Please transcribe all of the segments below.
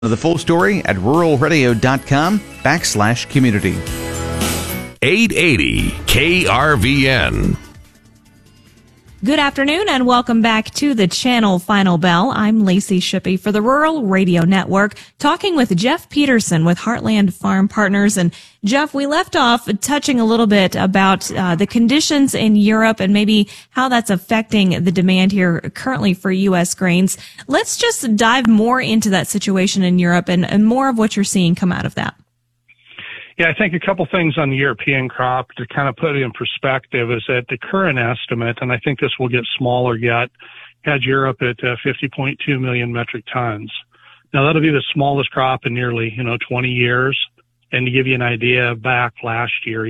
The full story at ruralradio.com/community. 880 KRVN. Good afternoon and welcome back to the channel Final Bell. I'm Lacey Shippey for the Rural Radio Network, talking with Jeff Peterson with Heartland Farm Partners. And Jeff, we left off touching a little bit about the conditions in Europe and maybe how that's affecting the demand here currently for U.S. grains. Let's just dive more into that situation in Europe and more of what you're seeing come out of that. Yeah, I think a couple things on the European crop to kind of put it in perspective is that the current estimate, and I think this will get smaller yet, had Europe at 50.2 million metric tons. Now that'll be the smallest crop in nearly, 20 years. And to give you an idea, back last year,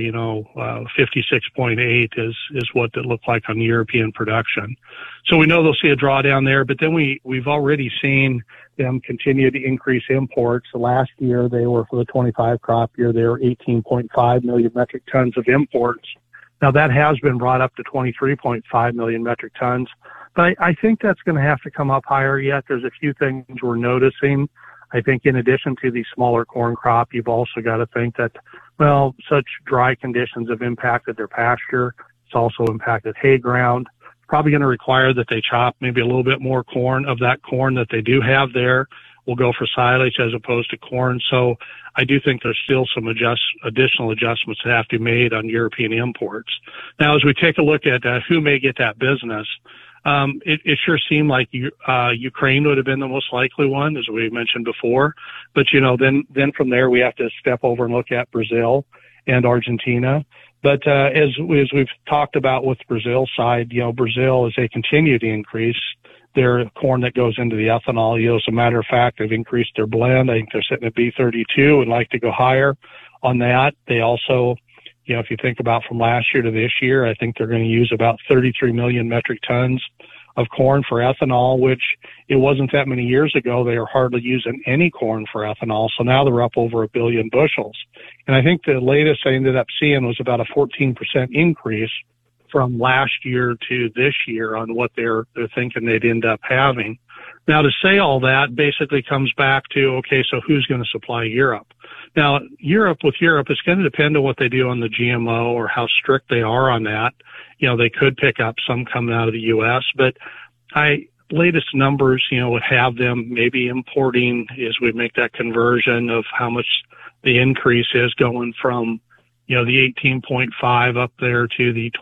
56.8 is what it looked like on the European production. So we know they'll see a drawdown there, but then we've already seen them continue to increase imports. Last year, they were, for the 25 crop year, they were 18.5 million metric tons of imports. Now that has been brought up to 23.5 million metric tons, but I think that's going to have to come up higher yet. There's a few things we're noticing. I think in addition to the smaller corn crop, you've also got to think that, such dry conditions have impacted their pasture. It's also impacted hay ground. Probably going to require that they chop maybe a little bit more corn of that corn that they do have there. Will go for silage as opposed to corn. So I do think there's still some additional adjustments that have to be made on European imports. Now, as we take a look at who may get that business, it sure seemed like Ukraine would have been the most likely one, as we mentioned before. But then from there we have to step over and look at Brazil and Argentina. But as we've talked about with Brazil side, Brazil, as they continue to increase their corn that goes into the ethanol, as a matter of fact, they've increased their blend. I think they're sitting at B32 and like to go higher on that. They also, if you think about from last year to this year, I think they're going to use about 33 million metric tons of corn for ethanol, which it wasn't that many years ago. They were hardly using any corn for ethanol. So now they're up over 1 billion bushels. And I think the latest I ended up seeing was about a 14% increase from last year to this year on what they're thinking they'd end up having. Now, to say all that basically comes back to, okay, so who's going to supply Europe? Now, with Europe, it's going to depend on what they do on the GMO or how strict they are on that. They could pick up some coming out of the U.S., but latest numbers, would have them maybe importing as we make that conversion of how much the increase is going from, the 18.5 up there to the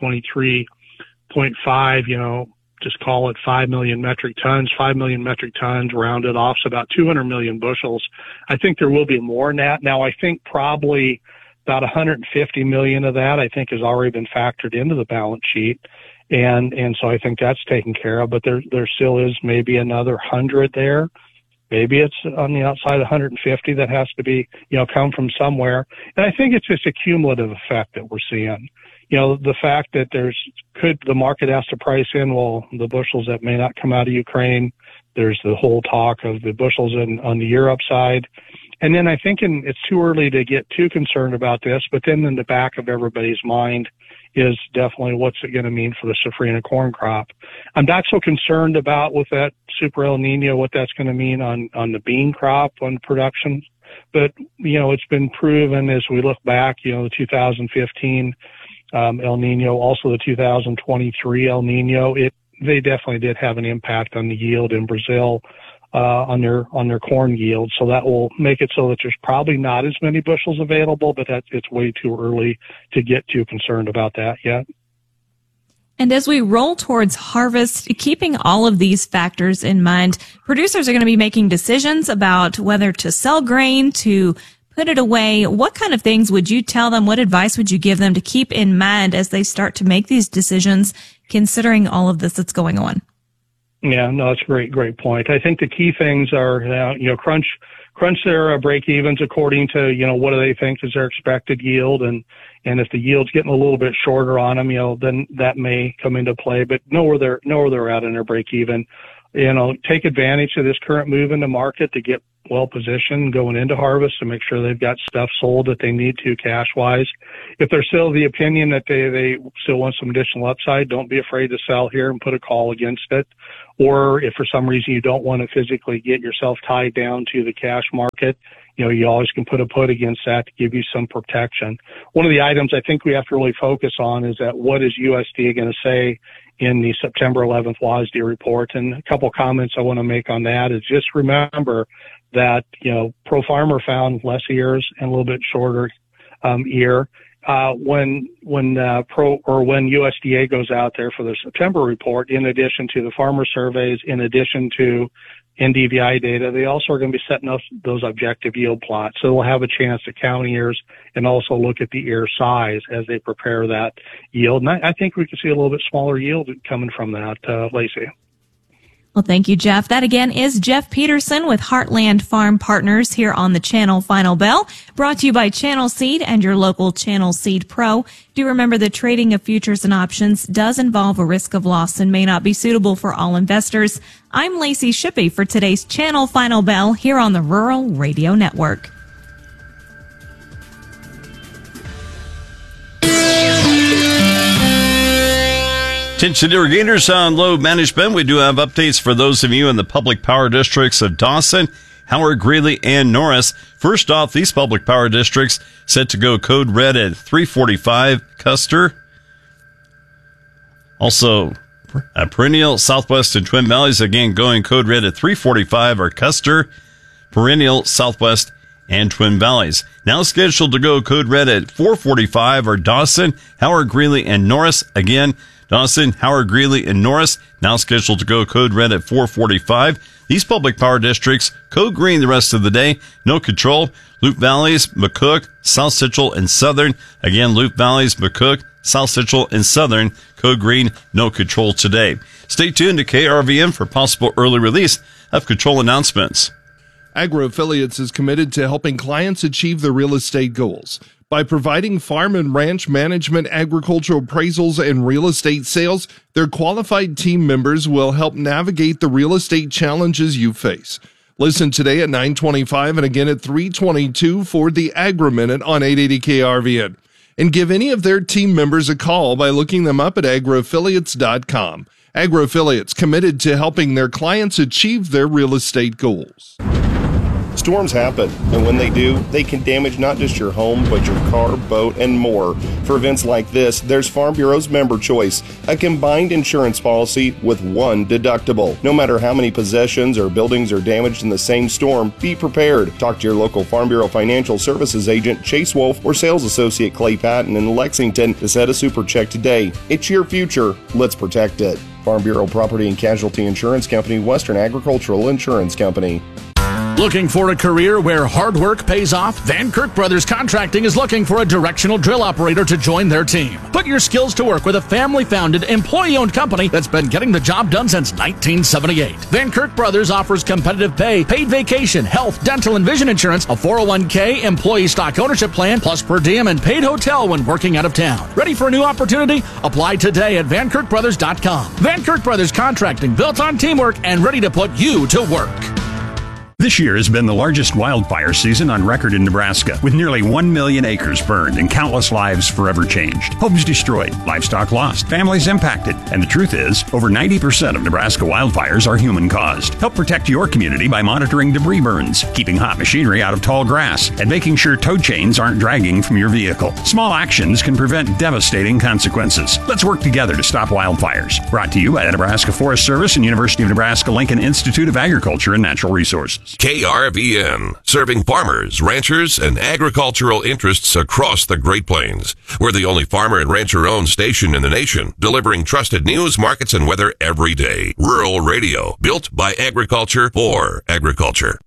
23.5, just call it 5 million metric tons. 5 million metric tons rounded off, so about 200 million bushels. I think there will be more than that. Now, I think probably about 150 million of that, I think, has already been factored into the balance sheet. And so I think that's taken care of, but there still is maybe another 100 there. Maybe it's on the outside 150 that has to be, come from somewhere. And I think it's just a cumulative effect that we're seeing. The fact that the market has to price in, the bushels that may not come out of Ukraine. There's the whole talk of the bushels on the Europe side. And then I think it's too early to get too concerned about this, but then in the back of everybody's mind is definitely what's it going to mean for the safrinha corn crop. I'm not so concerned about with that Super El Nino, what that's going to mean on the bean crop, on production. But, it's been proven as we look back, the 2015 El Nino, also the 2023 El Nino, they definitely did have an impact on the yield in Brazil, on their corn yield. So that will make it so that there's probably not as many bushels available, but it's way too early to get too concerned about that yet. And as we roll towards harvest, keeping all of these factors in mind, producers are going to be making decisions about whether to sell grain, to put it away. What kind of things would you tell them? What advice would you give them to keep in mind as they start to make these decisions, considering all of this that's going on? Yeah, no, that's a great point. I think the key things are, crunch their break evens according to, what do they think is their expected yield. And if the yield's getting a little bit shorter on them, then that may come into play, but know where they're at in their break even. Take advantage of this current move in the market to get, well positioned going into harvest to make sure they've got stuff sold that they need to cash wise. If they're still of the opinion that they still want some additional upside, don't be afraid to sell here and put a call against it. Or if for some reason you don't want to physically get yourself tied down to the cash market, you always can put a put against that to give you some protection. One of the items I think we have to really focus on is that what is USDA going to say in the September 11th WASDE report? And a couple comments I want to make on that is just remember that, Pro Farmer found less ears and a little bit shorter ear. When USDA goes out there for the September report, in addition to the farmer surveys, in addition to NDVI data, they also are going to be setting up those objective yield plots. So they'll have a chance to count ears and also look at the ear size as they prepare that yield. And I think we can see a little bit smaller yield coming from that, Lacey. Well, thank you, Jeff. That again is Jeff Peterson with Heartland Farm Partners here on the Channel Final Bell, brought to you by Channel Seed and your local Channel Seed Pro. Do remember that trading of futures and options does involve a risk of loss and may not be suitable for all investors. I'm Lacey Shippey for today's Channel Final Bell here on the Rural Radio Network. Attention irrigators on load management. We do have updates for those of you in the public power districts of Dawson, Howard, Greeley, and Norris. First off, these public power districts set to go code red at 345 Custer. Also, Perennial, Southwest, and Twin Valleys, again, going code red at 345 are Custer, Perennial, Southwest, and Twin Valleys. Now scheduled to go code red at 445 are Dawson, Howard, Greeley, and Norris. Again, Dawson, Howard, Greeley, and Norris, now scheduled to go code red at 445. These public power districts, code green the rest of the day. No control. Loup Valleys, McCook, South Central, and Southern. Again, Loup Valleys, McCook, South Central, and Southern. Code green, no control today. Stay tuned to KRVN for possible early release of control announcements. Agro-Affiliates is committed to helping clients achieve their real estate goals. By providing farm and ranch management, agricultural appraisals, and real estate sales, their qualified team members will help navigate the real estate challenges you face. Listen today at 9:25 and again at 3:22 for the Agri-Minute on 880 KRVN. And give any of their team members a call by looking them up at agroaffiliates.com. Agro-Affiliates, committed to helping their clients achieve their real estate goals. Storms happen, and when they do, they can damage not just your home, but your car, boat, and more. For events like this, there's Farm Bureau's Member Choice, a combined insurance policy with one deductible. No matter how many possessions or buildings are damaged in the same storm, be prepared. Talk to your local Farm Bureau Financial Services agent, Chase Wolf, or sales associate Clay Patton in Lexington to set a super check today. It's your future. Let's protect it. Farm Bureau Property and Casualty Insurance Company, Western Agricultural Insurance Company. Looking for a career where hard work pays off? Van Kirk Brothers Contracting is looking for a directional drill operator to join their team. Put your skills to work with a family-founded, employee-owned company that's been getting the job done since 1978. Van Kirk Brothers offers competitive pay, paid vacation, health, dental, and vision insurance, a 401k, employee stock ownership plan, plus per diem and paid hotel when working out of town. Ready for a new opportunity? Apply today at VanKirkBrothers.com. Van Kirk Brothers Contracting, built on teamwork and ready to put you to work. This year has been the largest wildfire season on record in Nebraska, with nearly 1 million acres burned and countless lives forever changed. Homes destroyed, livestock lost, families impacted. And the truth is, over 90% of Nebraska wildfires are human-caused. Help protect your community by monitoring debris burns, keeping hot machinery out of tall grass, and making sure tow chains aren't dragging from your vehicle. Small actions can prevent devastating consequences. Let's work together to stop wildfires. Brought to you by the Nebraska Forest Service and University of Nebraska-Lincoln Institute of Agriculture and Natural Resources. KRVN, serving farmers, ranchers, and agricultural interests across the Great Plains. We're the only farmer and rancher-owned station in the nation, delivering trusted news, markets, and weather every day. Rural Radio, built by agriculture for agriculture.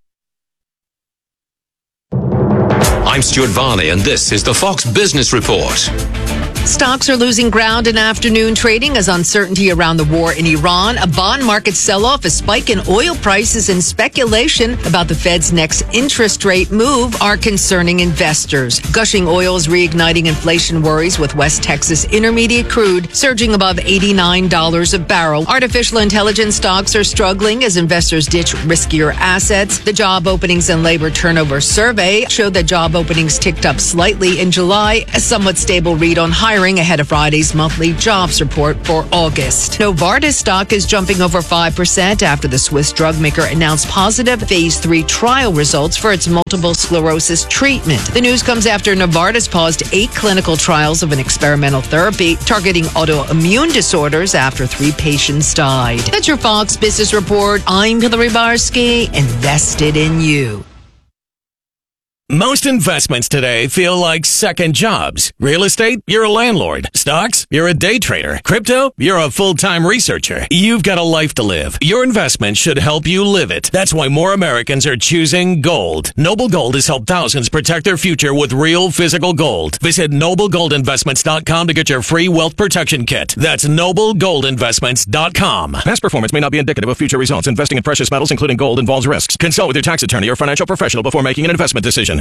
I'm Stuart Varney, and this is the Fox Business Report. Stocks are losing ground in afternoon trading as uncertainty around the war in Iran, a bond market sell-off, a spike in oil prices, and speculation about the Fed's next interest rate move are concerning investors. Gushing oil is reigniting inflation worries, with West Texas Intermediate crude surging above $89 a barrel. Artificial intelligence stocks are struggling as investors ditch riskier assets. The job openings and labor turnover survey showed that job openings ticked up slightly in July, a somewhat stable read on hiring ahead of Friday's monthly jobs report for August. Novartis stock is jumping over 5% after the Swiss drug maker announced positive phase 3 trial results for its multiple sclerosis treatment. The news comes after Novartis paused 8 clinical trials of an experimental therapy targeting autoimmune disorders after 3 patients died. That's your Fox Business Report. I'm Hillary Barsky, invested in you. Most investments today feel like second jobs. Real estate, you're a landlord. Stocks, you're a day trader. Crypto, you're a full-time researcher. You've got a life to live. Your investment should help you live it. That's why more Americans are choosing gold. Noble Gold has helped thousands protect their future with real physical gold. Visit NobleGoldInvestments.com to get your free wealth protection kit. That's NobleGoldInvestments.com. Past performance may not be indicative of future results. Investing in precious metals, including gold, involves risks. Consult with your tax attorney or financial professional before making an investment decision.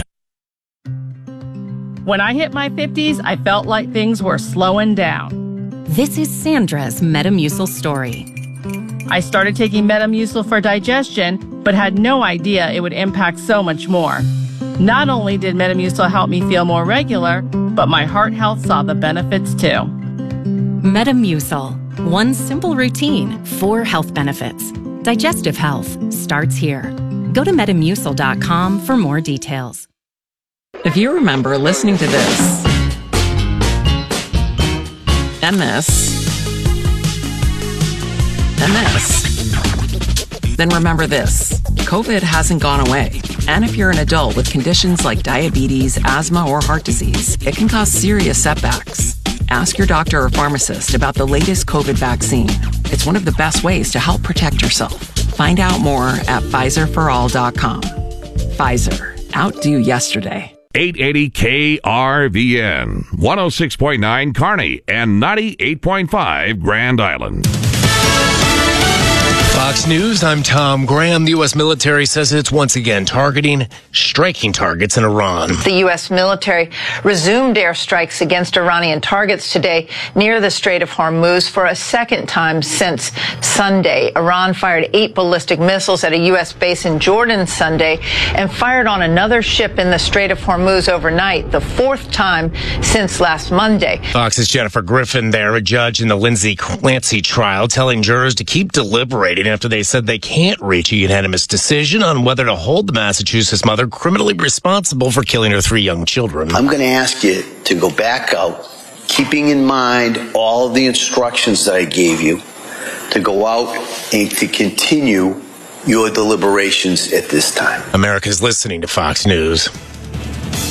When I hit my 50s, I felt like things were slowing down. This is Sandra's Metamucil story. I started taking Metamucil for digestion, but had no idea it would impact so much more. Not only did Metamucil help me feel more regular, but my heart health saw the benefits too. Metamucil. One simple routine, 4 health benefits. Digestive health starts here. Go to Metamucil.com for more details. If you remember listening to this, and this, and this, then remember this. COVID hasn't gone away. And if you're an adult with conditions like diabetes, asthma, or heart disease, it can cause serious setbacks. Ask your doctor or pharmacist about the latest COVID vaccine. It's one of the best ways to help protect yourself. Find out more at PfizerForAll.com. Pfizer. Outdo yesterday. 880 KRVN, 106.9 Kearney, and 98.5 Grand Island. Fox News, I'm Tom Graham. The U.S. military says it's once again targeting striking targets in Iran. The U.S. military resumed airstrikes against Iranian targets today near the Strait of Hormuz for a second time since Sunday. Iran fired 8 ballistic missiles at a U.S. base in Jordan Sunday and fired on another ship in the Strait of Hormuz overnight, the 4th time since last Monday. Fox's Jennifer Griffin there, a judge in the Lindsay Clancy trial, telling jurors to keep deliberating after they said they can't reach a unanimous decision on whether to hold the Massachusetts mother criminally responsible for killing her 3 young children. I'm going to ask you to go back out, keeping in mind all of the instructions that I gave you, to go out and to continue your deliberations at this time. America's listening to Fox News.